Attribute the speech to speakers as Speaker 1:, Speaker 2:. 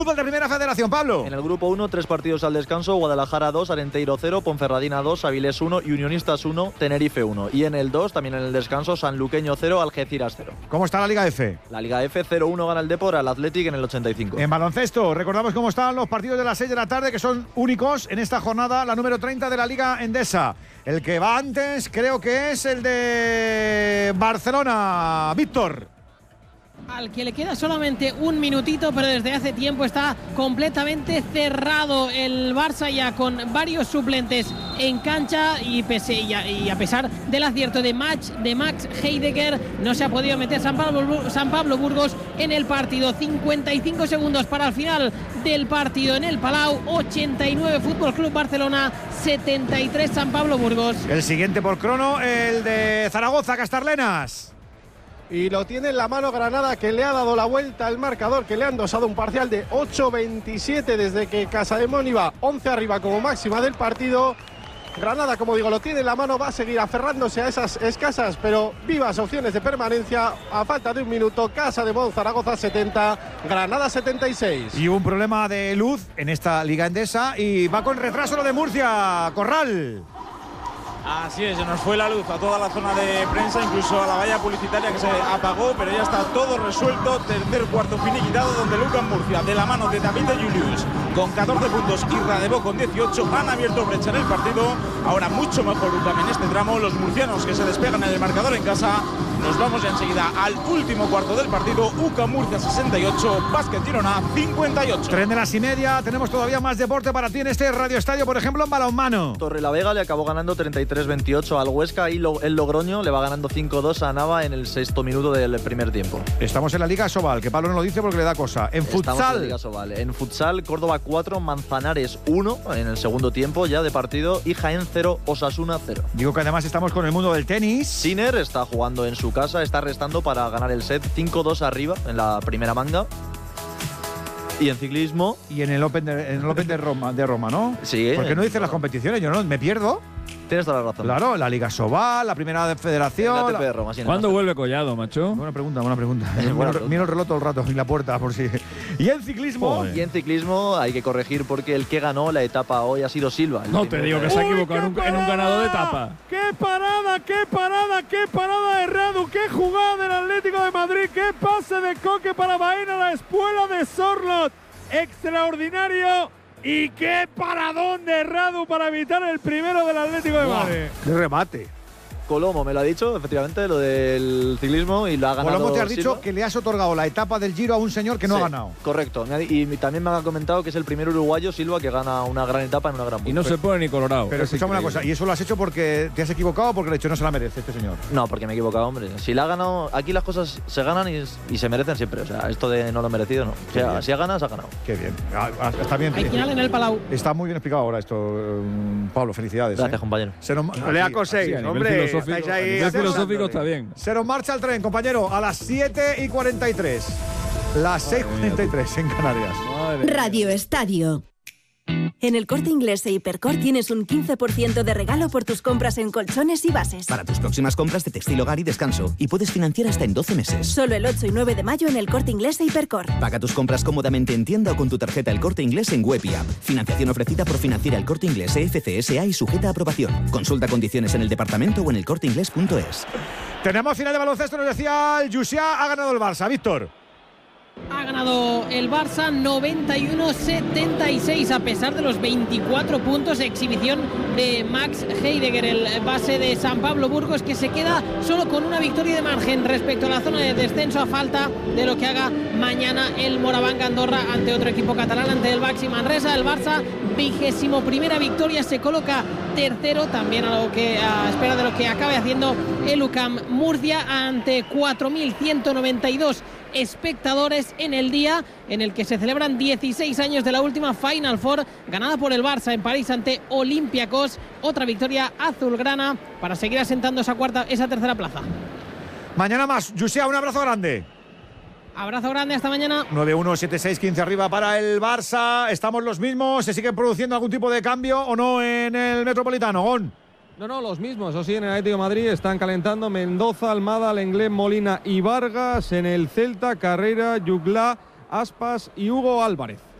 Speaker 1: Fútbol de Primera Federación, Pablo.
Speaker 2: En el grupo 1, 3 partidos al descanso: Guadalajara 2, Arenteiro 0, Ponferradina 2, Avilés 1 y Unionistas 1, Tenerife 1. Y en el 2, también en el descanso, Sanluqueño 0, Algeciras 0.
Speaker 1: ¿Cómo está la Liga F?
Speaker 2: La Liga F 0-1 gana el Depor al Athletic en el 85.
Speaker 1: En baloncesto, recordamos cómo están los partidos de las 6 de la tarde, que son únicos en esta jornada, la número 30 de la Liga Endesa. El que va antes creo que es el de Barcelona. Víctor.
Speaker 3: Al que le queda solamente un minutito, pero desde hace tiempo está completamente cerrado el Barça, ya con varios suplentes en cancha, y a pesar del acierto de Max Heidegger, no se ha podido meter San Pablo Burgos en el partido. 55 segundos para el final del partido en el Palau. 89 Fútbol Club Barcelona, 73 San Pablo Burgos.
Speaker 1: El siguiente por crono, el de Zaragoza, Castarlenas.
Speaker 4: Y lo tiene en la mano Granada, que le ha dado la vuelta al marcador, que le han dosado un parcial de 8-27 desde que Casademón iba 11 arriba como máxima del partido. Granada, como digo, lo tiene en la mano, va a seguir aferrándose a esas escasas pero vivas opciones de permanencia. A falta de un minuto, Casademón, Zaragoza 70, Granada 76.
Speaker 1: Y hubo un problema de luz en esta Liga Endesa y va con retraso lo de Murcia, Corral.
Speaker 5: Así es, se nos fue la luz a toda la zona de prensa, incluso a la valla publicitaria, que se apagó, pero ya está todo resuelto. Tercer cuarto finiquitado, donde Lucas Murcia, de la mano de David de Julius, con 14 puntos y Radebó con 18, han abierto brecha en el partido. Ahora mucho mejor UCAM en este tramo. Los murcianos que se despegan en el marcador en casa. Nos vamos ya enseguida al último cuarto del partido. UCAM Murcia 68, Básquet Girona 58.
Speaker 1: Tren de las y media, tenemos todavía más deporte para ti en este Radio Estadio, por ejemplo en balonmano.
Speaker 2: Torrelavega le acabó ganando 33-28 al Huesca, y el Logroño le va ganando 5-2 a Nava en el sexto minuto del primer tiempo.
Speaker 1: Estamos en la Liga Sobal, que Pablo no lo dice porque le da cosa. En futsal.
Speaker 2: En la Liga Sobal. En futsal, Córdoba 4, Manzanares 1 en el segundo tiempo ya de partido, y Jaén 0, Osasuna 0.
Speaker 1: Digo que además estamos con el mundo del tenis.
Speaker 2: Sinner está jugando en su casa, está restando para ganar el set, 5-2 arriba en la primera manga. Y en ciclismo.
Speaker 1: Y en el Open de Roma, ¿no?
Speaker 2: Sí.
Speaker 1: ¿Por qué no dices las competiciones? Yo no me pierdo.
Speaker 2: Tienes toda la razón.
Speaker 1: Claro, la Liga Sobal, la Primera Federación.
Speaker 2: La ATP de Roma, sí.
Speaker 6: ¿Cuándo vuelve Collado, macho?
Speaker 1: Buena pregunta. Miro el reloj todo el rato en la puerta, por si. Y en ciclismo.
Speaker 2: Joder. Y en ciclismo hay que corregir, porque el que ganó la etapa hoy ha sido Silva.
Speaker 6: No te digo que se ha equivocado en un ganador de etapa.
Speaker 1: ¡Qué parada de Radu! ¡Qué jugada del Atlético de Madrid! ¡Qué pase de Coque para Baena, la espuela de Sorlot! ¡Extraordinario! Y qué paradón de Radu para evitar el primero del Atlético de Madrid. ¡Qué remate!
Speaker 2: Colomo me lo ha dicho, efectivamente, lo del ciclismo, y lo ha ganado.
Speaker 1: Colomo te has dicho
Speaker 2: Silva,
Speaker 1: que le has otorgado la etapa del Giro a un señor que no ha ganado.
Speaker 2: Correcto. Y también me han comentado que es el primer uruguayo, Silva, que gana una gran etapa en una gran vuelta.
Speaker 6: Y no se pone ni colorado.
Speaker 1: Pero escuchame una cosa, ¿y eso lo has hecho porque te has equivocado o porque le he dicho no se la merece este señor?
Speaker 2: No, porque me he equivocado, hombre. Si la ha ganado, aquí las cosas se ganan y se merecen siempre. O sea, esto de no lo merecido, no. O sea, si ha ganado, se ha ganado.
Speaker 1: Qué bien. Está bien.
Speaker 3: Hay final en el Palau.
Speaker 1: Está muy bien explicado ahora esto, Pablo. Felicidades.
Speaker 2: Gracias, compañero.
Speaker 4: Lea coséis, hombre.
Speaker 6: Estáis ahí. Filosófico está bien.
Speaker 1: Se nos marcha el tren, compañero, a las 7:43. Las 6:43 en Canarias.
Speaker 7: Radio Estadio. En el Corte Inglés e Hipercor tienes un 15% de regalo por tus compras en colchones y bases.
Speaker 8: Para tus próximas compras de textil, hogar y descanso. Y puedes financiar hasta en 12 meses.
Speaker 7: Solo el 8 y 9 de mayo en el Corte Inglés e Hipercor.
Speaker 8: Paga tus compras cómodamente en tienda o con tu tarjeta El Corte Inglés en web y app. Financiación ofrecida por Financiera El Corte Inglés FCSA y sujeta a aprobación. Consulta condiciones en el departamento o en elcorteinglés.es.
Speaker 1: Tenemos final de baloncesto, nos decía el Jussià, ha ganado el Barça. Víctor.
Speaker 3: Ha ganado el Barça 91-76 a pesar de los 24 puntos. Exhibición de Max Heidegger, el base de San Pablo Burgos, que se queda solo con una victoria de margen respecto a la zona de descenso, a falta de lo que haga mañana el Moraván Andorra ante otro equipo catalán, ante el Baxi Manresa. El Barça, 21ª victoria, se coloca tercero, también a espera de lo que acabe haciendo el UCAM Murcia, ante 4.192 espectadores en el día en el que se celebran 16 años de la última Final Four ganada por el Barça en París ante Olympiacos. Otra victoria azulgrana para seguir asentando esa tercera plaza.
Speaker 1: Mañana más. Jussià, un abrazo grande.
Speaker 3: Abrazo grande, hasta mañana.
Speaker 1: 9-1, 7-6, 15 arriba para el Barça. Estamos los mismos. ¿Se sigue produciendo algún tipo de cambio o no en el Metropolitano, Gon?
Speaker 9: No, los mismos. Eso sí, en el Atlético de Madrid están calentando Mendoza, Almada, Lenglet, Molina y Vargas. En el Celta, Carrera, Yuglá,
Speaker 4: Aspas y Hugo Álvarez.